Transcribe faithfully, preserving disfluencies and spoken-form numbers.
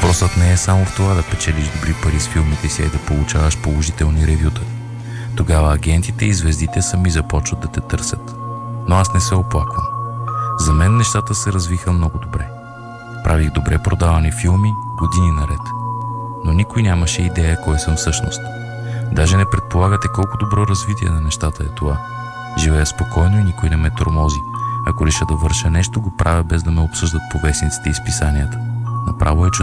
Въпросът не е само в това да печелиш добри пари с филмите си и да получаваш положителни ревюта. Тогава агентите и звездите сами започват да те търсят. Но аз не се оплаквам. За мен нещата се развиха много добре. Правих добре продавани филми години наред. Но никой нямаше идея кой съм всъщност. Даже не предполагате колко добро развитие на нещата е това. Живея спокойно и никой не ме тормози. Ако реша да върша нещо, го правя без да ме обсъждат по вестниците и списанията. Направо е чудесно.